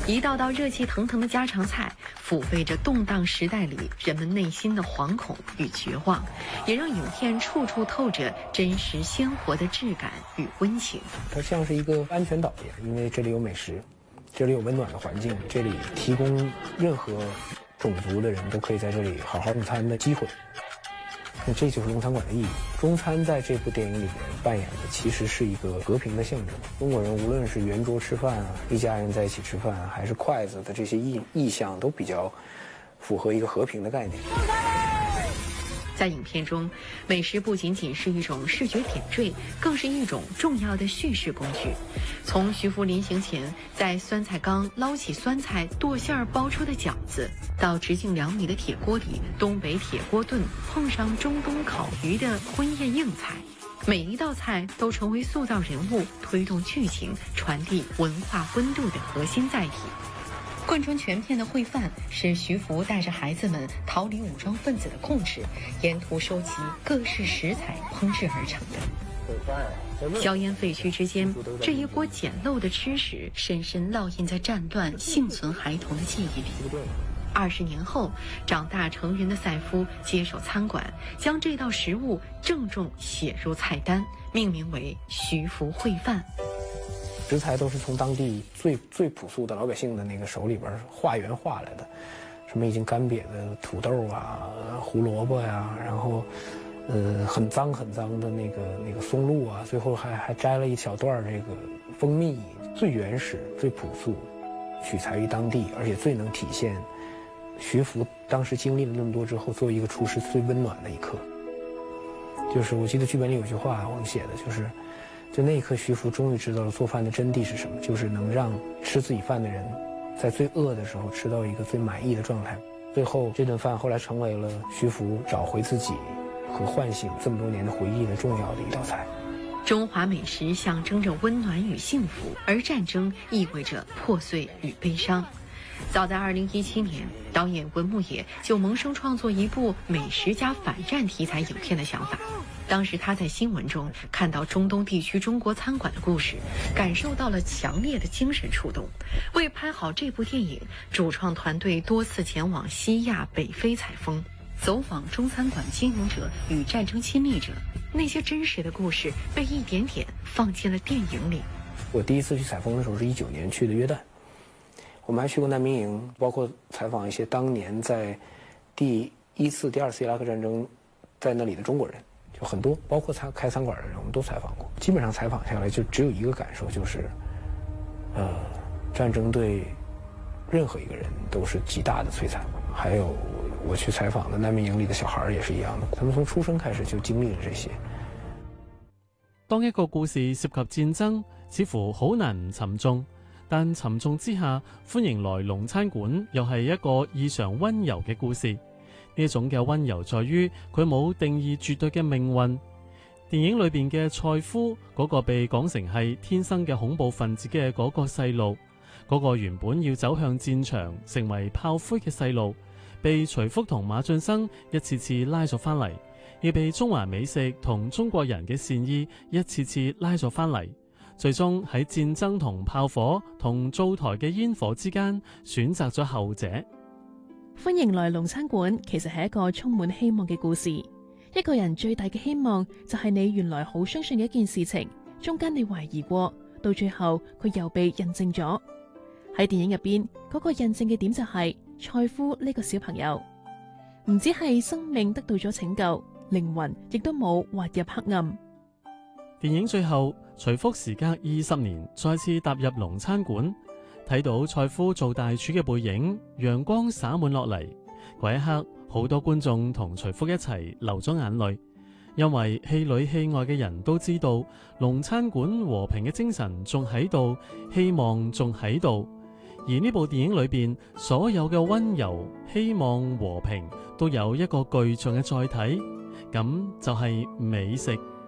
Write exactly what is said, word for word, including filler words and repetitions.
一道道热气腾腾的家常菜，抚慰着动荡时代里人们内心的惶恐与绝望，也让影片处处透着真实鲜活的质感与温情。 它像是一个安全岛一样，因为这里有美食，这里有温暖的环境，这里提供任何种族的人都可以在这里好好用餐的机会。那这就是中餐馆的意义。中餐在这部电影里面扮演的其实是一个和平的象征。中国人无论是圆桌吃饭啊，一家人在一起吃饭啊，还是筷子的这些意意象，都比较符合一个和平的概念。 在影片中，美食不仅仅是一种视觉点缀，更是一种重要的叙事工具。从徐福临行前在酸菜缸捞起酸菜剁馅儿包出的饺子，到直径两米的铁锅里东北铁锅炖碰上中东烤鱼的婚宴硬菜，每一道菜都成为塑造人物、推动剧情、传递文化温度的核心载体。贯穿全片的烩饭是徐福带着孩子们逃离武装分子的控制，沿途收集各式食材烹制而成的。硝烟废墟之间，这一锅简陋的吃食深深烙印在战乱幸存孩童的记忆里。二十年后，长大成人的赛夫接手餐馆，将这道食物郑重写入菜单，命名为徐福烩饭。 食材都是从当地最最朴素的老百姓的那个手里边化缘化来的，什么已经干瘪的土豆啊、胡萝卜呀、啊，然后，呃，很脏很脏的那个那个松露啊，最后还还摘了一小段这个蜂蜜，最原始、最朴素，取材于当地，而且最能体现徐福当时经历了那么多之后，作为一个厨师最温暖的一刻。就是我记得剧本里有句话我们写的就是。就那一刻，徐福终于知道了做饭的真谛是什么，就是能让吃自己饭的人，在最饿的时候吃到一个最满意的状态。最后，这顿饭后来成为了徐福找回自己和唤醒这么多年的回忆的重要的一道菜。 中华美食象征着温暖与幸福，而战争意味着破碎与悲伤。早在二零一七年，导演文牧野就萌生创作一部美食加反战题材影片的想法。当时他在新闻中看到中东地区中国餐馆的故事，感受到了强烈的精神触动。为拍好这部电影，主创团队多次前往西亚、北非采风，走访中餐馆经营者与战争亲历者，那些真实的故事被一点点放进了电影里。 我第一次去采风的时候是一九年去的约旦，我们还去过难民营，包括采访一些当年在第一次、第二次伊拉克战争在那里的中国人。就很多，包括他开餐馆的人，我们都采访过。基本上采访下来，就只有一个感受，就是，呃，战争对任何一个人都是极大的摧残。还有我去采訪的難民營裏的小孩也是一樣的，他們從出生開始就經歷了這些。 當一個故事涉及戰爭，似乎好難唔沉重，但沉重之下，歡迎來龍餐館又係一個異常溫柔嘅故事。呢種嘅溫柔在於佢冇定義絕對嘅命運。電影裏邊嘅蔡夫嗰個被講成係天生嘅恐怖分子嘅嗰個細路，嗰個原本要走向戰場成為炮灰嘅細路，被徐福同馬俊生一次次拉咗翻嚟，亦被中華美食同中國人嘅善意一次次拉咗翻嚟，最終喺戰爭同炮火同灶台嘅煙火之間選擇咗後者。 歡迎來龍餐館其實係一個充滿希望嘅故事。一個人最大嘅希望就係你原來好相信嘅一件事情，中間你懷疑過，到最後佢又被印證咗。喺電影入邊嗰個印證嘅點就係蔡夫呢個小朋友，唔止係生命得到咗拯救，靈魂亦都冇滑入黑暗。 電影最後，徐福時隔二十年再次踏入龍餐館，睇到蔡夫做大廚嘅背影，陽光灑滿落嚟。嗰一刻，好多觀眾同徐福一齊流咗眼淚，因為戲裏戲外嘅人都知道龍餐館和平嘅精神仲喺度，希望仲喺度。而呢部電影裏邊所有嘅溫柔、希望、和平都有一個具象嘅載體，咁就係美食。